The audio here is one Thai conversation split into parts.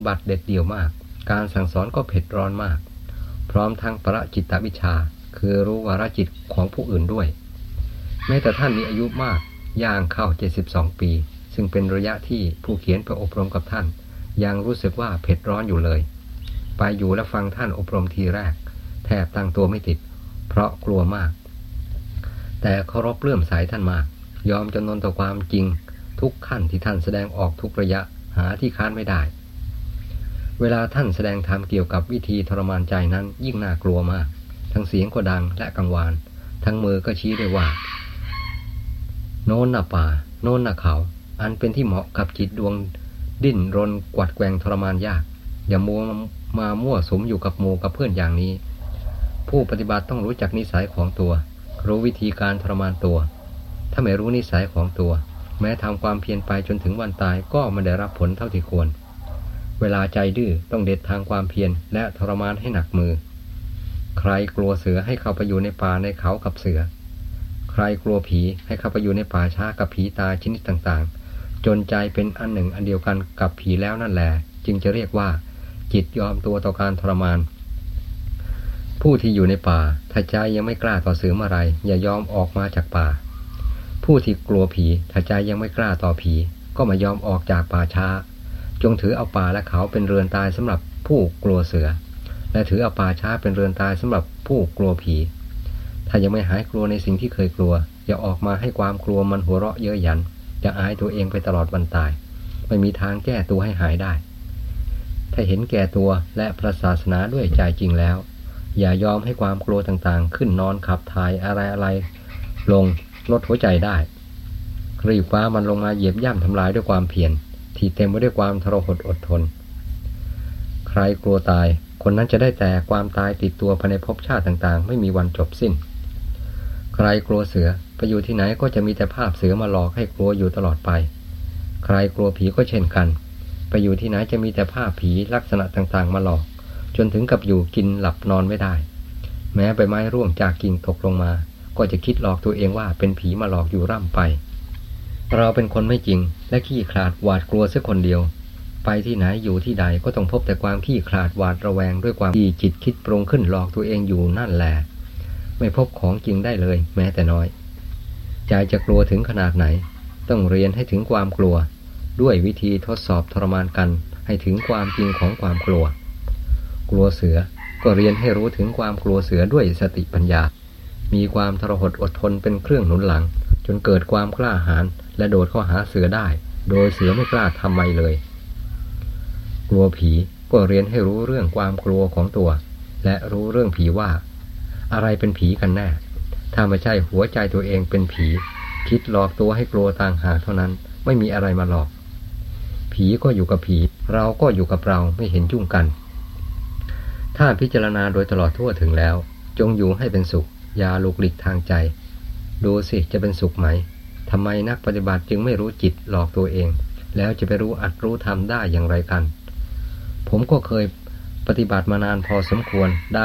บัติเด็ดเดี่ยวมากการสั่งสอนก็เผ็ดร้อนมากพร้อมทั้งประจิตวิชาคือรู้วาระจิตของผู้อื่นด้วยแม้แต่ท่านมีอายุมากย่างเข้า72ปีซึ่งเป็นระยะที่ผู้เขียนไปอบรมกับท่านยังรู้สึกว่าเผ็ดร้อนอยู่เลยไปอยู่และฟังท่านอบรมทีแรกแทบตั้งตัวไม่ติดเพราะกลัวมากแต่เคารพเลื่อมใสท่านมากยอมจำนนต่อความจริงทุกขั้นที่ท่านแสดงออกทุกระยะหาที่ค้านไม่ได้เวลาท่านแสดงธรรมเกี่ยวกับวิธีทรมานใจนั้นยิ่งน่ากลัวมากทั้งเสียงก็ดังและกังวานทั้งมือก็ชี้ด้วยว่าโน่นน่ะป่าโน่นน่ะเขาอันเป็นที่เหมาะกับจิตดวงดิ้นรนกวัดแกว่งทรมานยากอย่ามัวมามั่วสุมอยู่กับหมู่กับเพื่อนอย่างนี้ผู้ปฏิบัติต้องรู้จักนิสัยของตัวรู้วิธีการทรมานตัวถ้าไม่รู้นิสัยของตัวแม้ทำความเพียรไปจนถึงวันตายก็ไม่ได้รับผลเท่าที่ควรเวลาใจดื้อต้องเด็ดทางความเพียรและทรมานให้หนักมือใครกลัวเสือให้เข้าไปอยู่ในป่าในเขากับเสือใครกลัวผีให้เข้าไปอยู่ในป่าช้ากับผีตายชนิดต่างๆจนใจเป็นอันหนึ่งอันเดียวกันกับผีแล้วนั่นแหละจึงจะเรียกว่าจิตยอมตัวต่อการทรมานผู้ที่อยู่ในป่าถ้าใจยังไม่กล้าต่อเสือเมื่อไรอย่ายอมออกมาจากป่าผู้ที่กลัวผีถ้าใจยังไม่กล้าต่อผีก็ไม่ยอมออกจากป่าช้าจงถือเอาป่าและเขาเป็นเรือนตายสำหรับผู้กลัวเสือและถือเอาป่าช้าเป็นเรือนตายสำหรับผู้กลัวผีถ้ายังไม่หายกลัวในสิ่งที่เคยกลัวอย่าออกมาให้ความกลัวมันหัวเราะเย้ยหยันจะอายตัวเองไปตลอดวันตายไม่มีทางแก้ตัวให้หายได้ถ้าเห็นแก่ตัวและพระศาสนาด้วยใจจริงแล้วอย่ายอมให้ความกลัวต่างๆขึ้นนอนขับถ่ายอะไรๆลงลดหัวใจได้รีบฟ้ามันลงมาเหยียบย่ำทำลายด้วยความเพียรที่เต็มไปด้วยความทรหดอดทนใครกลัวตายคนนั้นจะได้แต่ความตายติดตัวภายในภพชาติต่างๆไม่มีวันจบสิ้นใครกลัวเสือไปอยู่ที่ไหนก็จะมีแต่ภาพเสือมาหลอกให้กลัวอยู่ตลอดไปใครกลัวผีก็เช่นกันไปอยู่ที่ไหนจะมีแต่ภาพผีลักษณะต่างๆมาหลอกจนถึงกับอยู่กินหลับนอนไม่ได้แม้ใบไม้ร่วงจากกิ่งตกลงมาก็จะคิดหลอกตัวเองว่าเป็นผีมาหลอกอยู่ร่ำไปเราเป็นคนไม่จริงและขี้ขลาดหวาดกลัวเสียคนเดียวไปที่ไหนอยู่ที่ใดก็ต้องพบแต่ความขี้ขลาดหวาดระแวงด้วยความที่จิตคิดปรุงขึ้นหลอกตัวเองอยู่นั่นแหละไม่พบของจริงได้เลยแม้แต่น้อยใจจะกลัวถึงขนาดไหนต้องเรียนให้ถึงความกลัวด้วยวิธีทดสอบทรมานกันให้ถึงความจริงของความกลัวกลัวเสือก็เรียนให้รู้ถึงความกลัวเสือด้วยสติปัญญามีความทรหดอดทนเป็นเครื่องหนุนหลังจนเกิดความกล้าหาญและโดดเข้าหาเสือได้โดยเสือไม่กล้าทำไมเลยกลัวผีก็เรียนให้รู้เรื่องความกลัวของตัวและรู้เรื่องผีว่าอะไรเป็นผีกันแน่ถ้าไม่ใช่หัวใจตัวเองเป็นผีคิดหลอกตัวให้กลัวต่างหากเท่านั้นไม่มีอะไรมาหลอกผีก็อยู่กับผีเราก็อยู่กับเราไม่เห็นยุ่งกันถ้าพิจารณาโดยตลอดทั่วถึงแล้วจงอยู่ให้เป็นสุขอย่าลุกหลีกทางใจดูสิจะเป็นสุขไหมทำไมนักปฏิบัติจึงไม่รู้จิตหลอกตัวเองแล้วจะไปรู้อัดรู้ทำได้อย่างไรกันผมก็เคยปฏิบัติมานานพอสมควรได้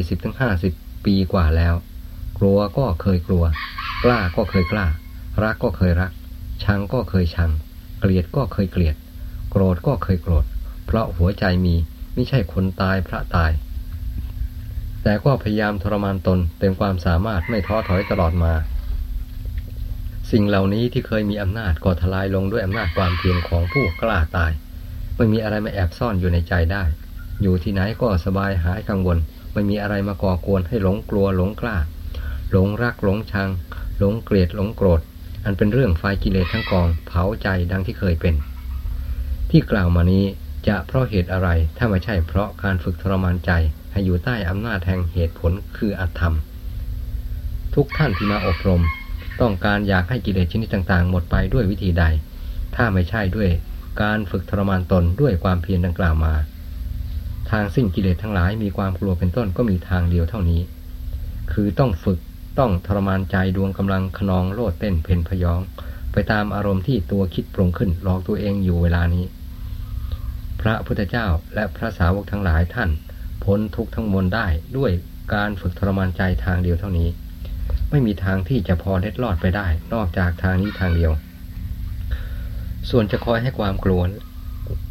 40-50 ปีกว่าแล้วกลัวก็เคยกลัวกล้าก็เคยกล้ารักก็เคยรักชังก็เคยชังเกลียดก็เคยเกลียดโกรธก็เคยโกรธเพราะหัวใจมีไม่ใช่คนตายพระตายแต่ก็พยายามทรมานตนเต็มความสามารถไม่ท้อถอยตลอดมาสิ่งเหล่านี้ที่เคยมีอำนาจก็ทลายลงด้วยอำนาจความเพียรของผู้กล้าตายไม่มีอะไรมาแอบซ่อนอยู่ในใจได้อยู่ที่ไหนก็สบายหายกังวลไม่มีอะไรมาก่อกวนให้หลงกลัวหลงกล้าหลงรักหลงชังหลงเกลียดหลงโกรธอันเป็นเรื่องไฟกิเลสทั้งกองเผาใจดังที่เคยเป็นที่กล่าวมานี้จะเพราะเหตุอะไรถ้าไม่ใช่เพราะการฝึกทรมานใจให้อยู่ใต้อำนาจแห่งเหตุผลคืออธรรมทุกท่านที่มาอบรมต้องการอยากให้กิเลสชนิดต่างๆหมดไปด้วยวิธีใดถ้าไม่ใช่ด้วยการฝึกทรมานตนด้วยความเพียรดังกล่าวมาทางสิ้นกิเลสทั้งหลายมีความกลัวเป็นต้นก็มีทางเดียวเท่านี้คือต้องฝึกต้องทรมานใจดวงกำลังขนองโลดเต้นเพ่นพยองไปตามอารมณ์ที่ตัวคิดปรุงขึ้นหลอกตัวเองอยู่เวลานี้พระพุทธเจ้าและพระสาวกทั้งหลายท่านพ้นทุกข์ทั้งมวลได้ด้วยการฝึกทรมานใจทางเดียวเท่านี้ไม่มีทางที่จะพอเล็ดลอดไปได้นอกจากทางนี้ทางเดียวส่วนจะคอยให้ความกลัว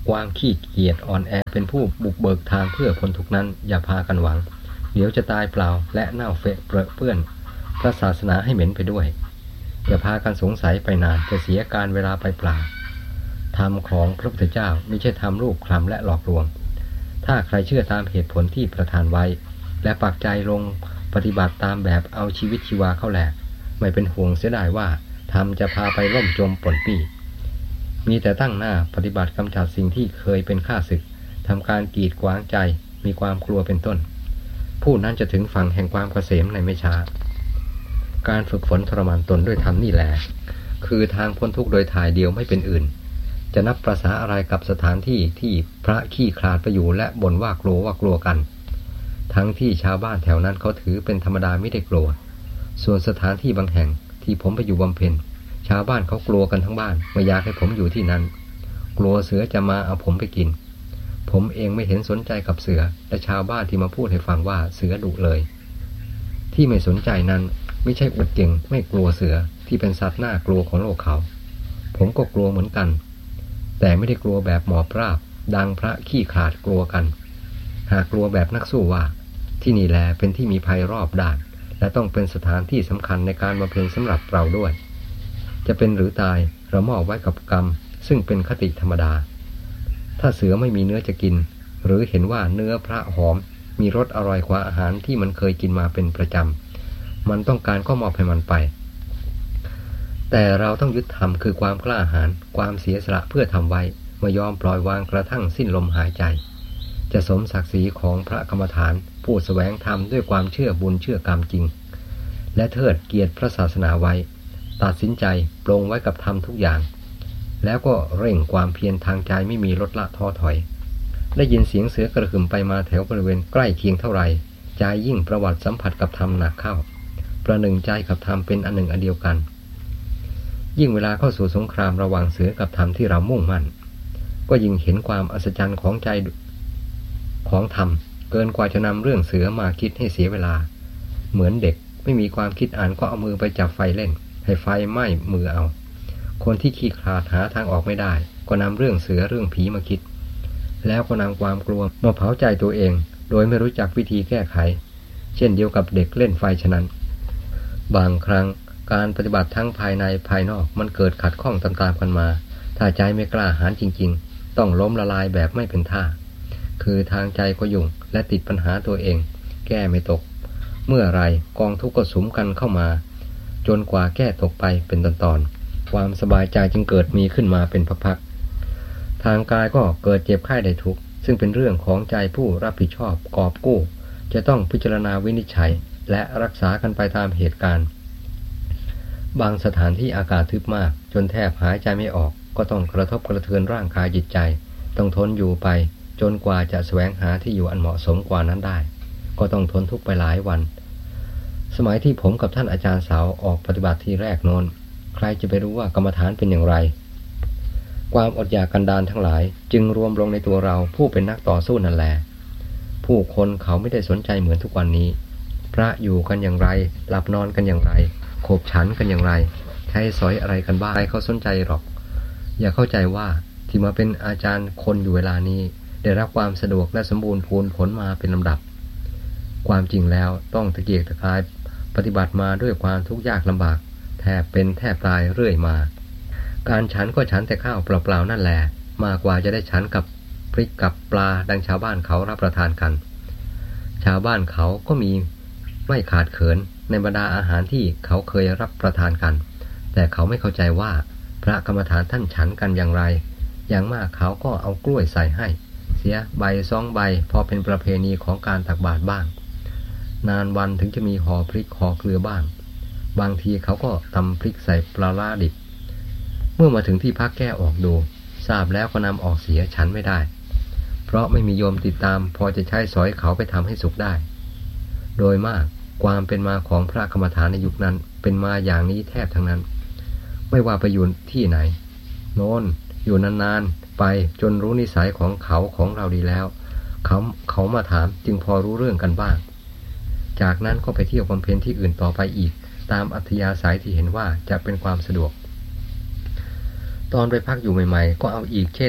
ความขี้เกียจอ่อนแอเป็นผู้บุกเบิกทางเพื่อพ้นทุกข์นั้นอย่าพากันหวังเดี๋ยวจะตายเปล่าและเน่าเฟะเปื้อนพระศาสนาให้เหม็นไปด้วยอย่าพากันสงสัยไปนานจะเสียการเวลาไปเปล่าธรรมของพระพุทธเจ้าไม่ใช่ธรรมรูปคลำและหลอกลวงถ้าใครเชื่อตามเหตุผลที่ประทานไว้และปักใจลงปฏิบัติตามแบบเอาชีวิตชีวาเข้าแหลกไม่เป็นห่วงเสียดายว่าธรรมจะพาไปล่มจมป่นปี้มีแต่ตั้งหน้าปฏิบัติกำจัดสิ่งที่เคยเป็นข้าศึกทำการกีดขวางใจมีความกลัวเป็นต้นผู้นั้นจะถึงฝั่งแห่งความเกษมในไม่ช้าการฝึกฝนทรมานตนด้วยธรรมนี่แหละคือทางพ้นทุกข์โดยถ่ายเดียวไม่เป็นอื่นจะนับประสาอะไรกับสถานที่ที่พระขี้คลาดไปอยู่และบ่นว่ากลัวกันทั้งที่ชาวบ้านแถวนั้นเขาถือเป็นธรรมดาไม่ได้กลัวส่วนสถานที่บางแห่งที่ผมไปอยู่บำเพ็ญชาวบ้านเขากลัวกันทั้งบ้านไม่อยากให้ผมอยู่ที่นั้นกลัวเสือจะมาเอาผมไปกินผมเองไม่เห็นสนใจกับเสือและชาวบ้านที่มาพูดให้ฟังว่าเสือดุเลยที่ไม่สนใจนั้นไม่ใช่อวดเก่งไม่กลัวเสือที่เป็นสัตว์น่ากลัวของโลกเขาผมก็กลัวเหมือนกันแต่ไม่ได้กลัวแบบหมอบราบดังพระขี้ขลาดกลัวกันหากกลัวแบบนักสู้ว่าที่นี่แลเป็นที่มีภัยรอบด้านและต้องเป็นสถานที่สำคัญในการบำเพ็ญสำหรับเราด้วยจะเป็นหรือตายเรามอบไว้กับกรรมซึ่งเป็นคติธรรมดาถ้าเสือไม่มีเนื้อจะกินหรือเห็นว่าเนื้อพระหอมมีรสอร่อยกว่าอาหารที่มันเคยกินมาเป็นประจำมันต้องการก็มอบให้มันไปแต่เราต้องยึดธรรมคือความกล้าหาญความเสียสละเพื่อทำไว้ไม่ยอมปล่อยวางกระทั่งสิ้นลมหายใจจะสมศักดิ์ศรีของพระกรรมฐานผู้แสวงธรรมด้วยความเชื่อบุญเชื่อกรรมจริงและเทิดเกียรติพระศาสนาไว้ตัดสินใจปลงไว้กับธรรมทุกอย่างแล้วก็เร่งความเพียรทางใจไม่มีลดละท้อถอยได้ยินเสียงเสือกระหึ่มไปมาแถวบริเวณใกล้เคียงเท่าไรใจยิ่งประวัติสัมผัสกับธรรมหนักเข้าประหนึ่งใจกับธรรมเป็นอันหนึ่งอันเดียวกันยิ่งเวลาเข้าสู่สงครามระหว่างเสือกับธรรมที่เรามุ่งมั่นก็ยิ่งเห็นความอัศจรรย์ของใจของธรรมเกินกว่าจะนำเรื่องเสือมาคิดให้เสียเวลาเหมือนเด็กไม่มีความคิดอ่านก็เอามือไปจับไฟเล่นให้ไฟไหม้มือเอาคนที่ขี้ขลาดหาทางออกไม่ได้ก็นำเรื่องเสือเรื่องผีมาคิดแล้วก็นำความกลัวมาเผาใจตัวเองโดยไม่รู้จักวิธีแก้ไขเช่นเดียวกับเด็กเล่นไฟฉะนั้นบางครั้งการปฏิบัติทั้งภายในภายนอกมันเกิดขัดข้องตามๆกันมาถ้าใจไม่กล้าหาญจริงๆต้องล้มละลายแบบไม่เป็นท่าคือทางใจก็ยุ่งและติดปัญหาตัวเองแก้ไม่ตกเมื่อไรกองทุกข์ก็สุมกันเข้ามาจนกว่าแก้ตกไปเป็นตอนๆความสบายใจจึงเกิดมีขึ้นมาเป็นพักๆทางกายก็เกิดเจ็บไข้ได้ทุกข์ซึ่งเป็นเรื่องของใจผู้รับผิดชอบกอบกู้จะต้องพิจารณาวินิจฉัยและรักษากันไปตามเหตุการณ์บางสถานที่อากาศทึบมากจนแทบหายใจไม่ออกก็ต้องกระทบกระเทือนร่างกายจิตใจต้องทนอยู่ไปจนกว่าจะแสวงหาที่อยู่อันเหมาะสมกว่านั้นได้ก็ต้องทนทุกข์ไปหลายวันสมัยที่ผมกับท่านอาจารย์สาวออกปฏิบัติที่แรกโน้นใครจะไปรู้ว่ากรรมฐานเป็นอย่างไรความอดอยากกันดารทั้งหลายจึงรวมลงในตัวเราผู้เป็นนักต่อสู้นั่นแหละผู้คนเขาไม่ได้สนใจเหมือนทุกวันนี้พระอยู่กันอย่างไรหลับนอนกันอย่างไรขบฉันกันอย่างไรใช้สอยอะไรกันบ้างใครเขาสนใจหรอกอย่าเข้าใจว่าที่มาเป็นอาจารย์คนอยู่เวลานี้ได้รับความสะดวกและสมบูรณ์พูนผลมาเป็นลำดับความจริงแล้วต้องตะเกียกตะกายปฏิบัติมาด้วยความทุกข์ยากลำบากแทบเป็นแทบตายเรื่อยมาการฉันก็ฉันแต่ข้าวเปล่าๆนั่นแหละมากกว่าจะได้ฉันกับพริกกับปลาดังชาวบ้านเขารับประทานกันชาวบ้านเขาก็มีไม่ขาดเขินในบรรดาอาหารที่เขาเคยรับประทานกันแต่เขาไม่เข้าใจว่าพระกรรมฐานท่านฉันกันอย่างไรอย่างมากเขาก็เอากล้วยใส่ให้เสียใบ2 ใบพอเป็นประเพณีของการตักบาตรบ้างนานวันถึงจะมีห่อพริกห่อเกลือบ้างบางทีเขาก็ตำพริกใส่ปลาร้าดิบเมื่อมาถึงที่พักแก้ออกดูทราบแล้วก็นำออกเสียฉันไม่ได้เพราะไม่มีโยมติดตามพอจะใช้สอยเขาไปทำให้สุกได้โดยมากความเป็นมาของพระกรรมฐานในยุคนั้นเป็นมาอย่างนี้แทบทั้งนั้นไม่ว่าไปอยู่ที่ไหนโน้นอยู่นานๆไปจนรู้นิสัยของเขาของเราดีแล้วเขามาถามจึงพอรู้เรื่องกันบ้างจากนั้นก็ไปเที่ยวบำเพ็ญที่อื่นต่อไปอีกตามอัธยาศัยที่เห็นว่าจะเป็นความสะดวกตอนไปพักอยู่ใหม่ๆก็เอาอีกเช่น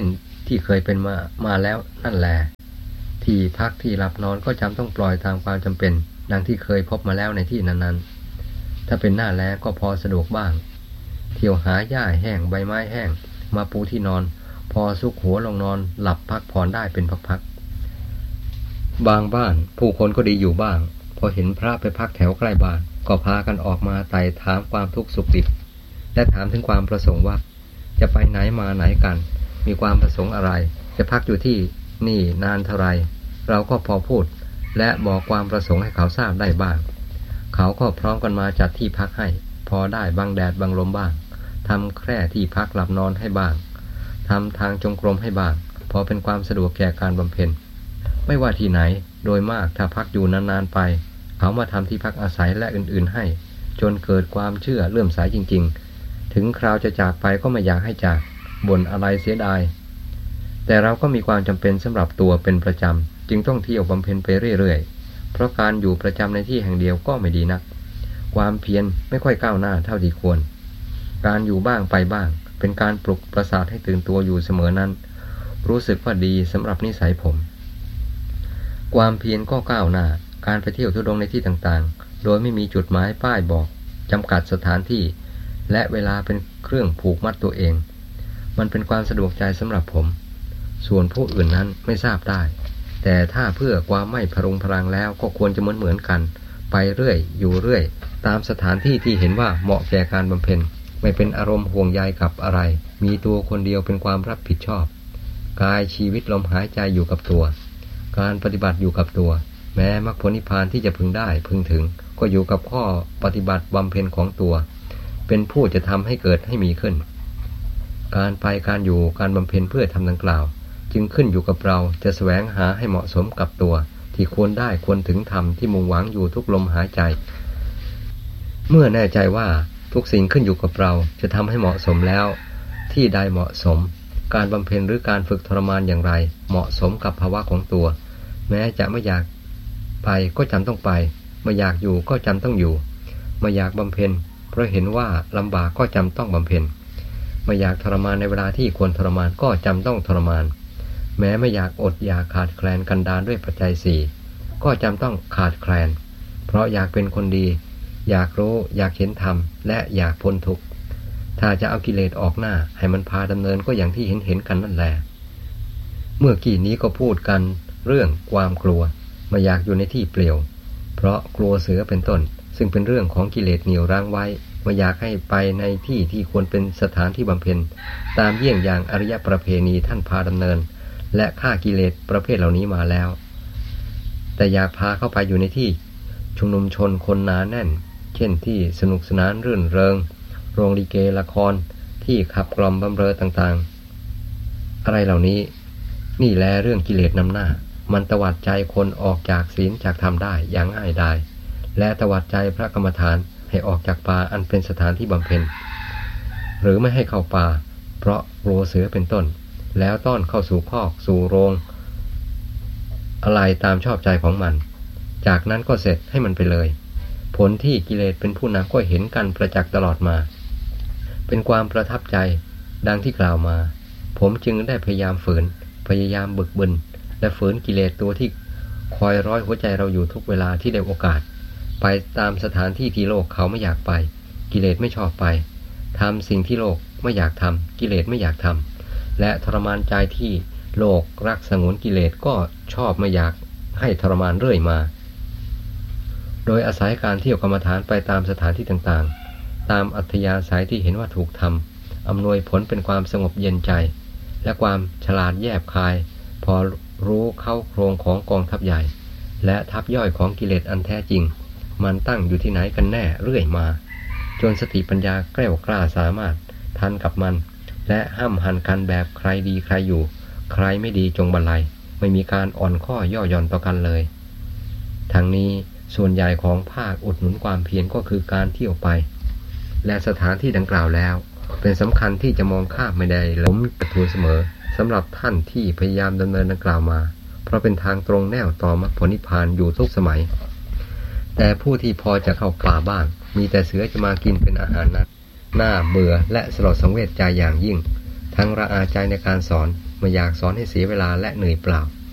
ที่เคยเป็นมาแล้วนั่นแหละที่พักที่หลับนอนก็จำต้องปล่อยตามความจำเป็นดังที่เคยพบมาแล้วในที่นั้นๆถ้าเป็นหน้าแล้งก็พอสะดวกบ้างเที่ยวหาหญ้าแห้งใบไม้แห้งมาปูที่นอนพอซุกหัวลงนอนหลับพักผ่อนได้เป็นพักๆบางบ้านผู้คนก็ดีอยู่บ้างพอเห็นพระไปพักแถวใกล้บ้านก็พากันออกมาไต่ถามความทุกข์สุขดิบและถามถึงความประสงค์ว่าจะไปไหนมาไหนกันมีความประสงค์อะไรจะพักอยู่ที่นี่นานเท่าไรเราก็พอพูดและบอกความประสงค์ให้เขาทราบได้บ้างเขาก็พร้อมกันมาจัดที่พักให้พอได้บังแดดบังลมบ้างทำแคร่ที่พักหลับนอนให้บ้างทำทางจงกรมให้บ้างพอเป็นความสะดวกแก่การบำเพ็ญไม่ว่าที่ไหนโดยมากถ้าพักอยู่นานๆไปเขามาทำที่พักอาศัยและอื่นๆให้จนเกิดความเชื่อเลื่อมใสจริงๆถึงคราวจะจากไปก็ไม่อยากให้จากบ่นอะไรเสียดายแต่เราก็มีความจำเป็นสำหรับตัวเป็นประจำจึงต้องเที่ยวบำเพ็ญไปเรื่อยๆเพราะการอยู่ประจำในที่แห่งเดียวก็ไม่ดีนักความเพียรไม่ค่อยก้าวหน้าเท่าที่ควรการอยู่บ้างไปบ้างเป็นการปลุกประสาทให้ตื่นตัวอยู่เสมอนั้นรู้สึกว่าดีสำหรับนิสัยผมความเพียรก็ก้าวหน้าการไปเที่ยวธุดงค์ในที่ต่างๆโดยไม่มีจุดหมายป้ายบอกจำกัดสถานที่และเวลาเป็นเครื่องผูกมัดตัวเองมันเป็นความสะดวกใจสำหรับผมส่วนผู้อื่นนั้นไม่ทราบได้แต่ถ้าเพื่อความไม่พรุงพรังแล้วก็ควรจะเหมือนกันไปเรื่อยอยู่เรื่อยตามสถานที่ที่เห็นว่าเหมาะแก่การบำเพ็ญไม่เป็นอารมณ์ห่วงใยกับอะไรมีตัวคนเดียวเป็นความรับผิดชอบกายชีวิตลมหายใจอยู่กับตัวการปฏิบัติอยู่กับตัวแม้มรรคผลนิพพานที่จะพึงได้พึงถึงก็อยู่กับข้อปฏิบัติบำเพ็ญของตัวเป็นผู้จะทำให้เกิดให้มีขึ้นการไปการอยู่การบำเพ็ญเพื่อทำดังกล่าวจึงขึ้นอยู่กับเราจะแสวงหาให้เหมาะสมกับตัวที่ควรได้ควรถึงธรรมที่มุ่งหวังอยู่ทุกลมหายใจเมื่อแน่ใจว่าทุกสิ่งขึ้นอยู่กับเราจะทำให้เหมาะสมแล้วที่ใดเหมาะสมการบำเพ็ญหรือการฝึกทรมานอย่างไรเหมาะสมกับภาวะของตัวแม้จะไม่อยากไปก็จำต้องไปไม่อยากอยู่ก็จำต้องอยู่ไม่อยากบำเพ็ญเพราะเห็นว่าลำบากก็จำต้องบำเพ็ญไม่อยากทรมานในเวลาที่ควรทรมานก็จำต้องทรมานแม้ไม่อยากอดอยากขาดแคลนกันดารด้วยปัจจัยสี่ก็จำต้องขาดแคลนเพราะอยากเป็นคนดีอยากรู้อยากเห็นธรรมและอยากพ้นทุกข์ถ้าจะเอากิเลสออกหน้าให้มันพาดำเนินก็อย่างที่เห็นกันนั่นแหละเมื่อกี้นี้ก็พูดกันเรื่องความกลัวไม่อยากอยู่ในที่เปลี่ยวเพราะกลัวเสือเป็นต้นซึ่งเป็นเรื่องของกิเลสเหนี่ยวรั้งไว้ไม่อยากให้ไปในที่ที่ควรเป็นสถานที่บำเพ็ญตามเยี่ยงอย่างอริยประเพณีท่านพาดำเนินและฆ่ากิเลสประเภทเหล่านี้มาแล้วแต่อยากพาเข้าไปอยู่ในที่ชุมนุมชนคนหนาแน่นเช่นที่สนุกสนานรื่นเริงโรงลิเกละครที่ขับกล่อมบำเรอต่างๆอะไรเหล่านี้นี่แลเรื่องกิเลสนำหน้ามันตวัดใจคนออกจากศีลจากธรรมได้อย่างง่ายดายและตวัดใจพระกรรมฐานให้ออกจากป่าอันเป็นสถานที่บำเพ็ญหรือไม่ให้เข้าป่าเพราะกลัวเสือเป็นต้นแล้วต้อนเข้าสู่คอกสู่โรงอะไรตามชอบใจของมันจากนั้นก็เสร็จให้มันไปเลยผลที่กิเลสเป็นผู้นำก็เห็นกันประจักษ์ตลอดมาเป็นความประทับใจดังที่กล่าวมาผมจึงได้พยายามฝืนพยายามบึกบึนและฝืนกิเลสตัวที่คอยร้อยหัวใจเราอยู่ทุกเวลาที่ได้โอกาสไปตามสถานที่ที่โลกเขาไม่อยากไปกิเลสไม่ชอบไปทำสิ่งที่โลกไม่อยากทำกิเลสไม่อยากทำและทรมานใจที่โลกรักสงวนกิเลสก็ชอบไม่อยากให้ทรมานเรื่อยมาโดยอาศัยการเที่ยวกรรมฐานไปตามสถานที่ต่างๆตามอัธยาศัยที่เห็นว่าถูกทำอำนวยผลเป็นความสงบเย็นใจและความฉลาดแยบคายพอรู้เข้าโครงของกองทัพใหญ่และทัพย่อยของกิเลสอันแท้จริงมันตั้งอยู่ที่ไหนกันแน่เรื่อยมาจนสติปัญญาแกล้วกล้าสามารถทันกับมันและห้ำหันกันแบบใครดีใครอยู่ใครไม่ดีจงบรรลัยไม่มีการอ่อนข้อย่อหย่อนต่อกันเลยทั้งนี้ส่วนใหญ่ของภาคอุดหนุนความเพียรก็คือการเที่ยวไปและสถานที่ดังกล่าวแล้วเป็นสำคัญที่จะมองข้ามไม่ได้และผมกระทูลเสมอสำหรับท่านที่พยายามดำเนินดังกล่าวมาเพราะเป็นทางตรงแนวต่อมรรคผลนิพพานอยู่ทุกสมัยแต่ผู้ที่พอจะเข้าป่าบ้างมีแต่เสือจะมากินเป็นอาหารนั้นน่าเบื่อและสลดสังเวชใจอย่างยิ่งทั้งระอาใจในการสอนไม่อยากสอนให้เสียเวลาและเหนื่อยเปล่า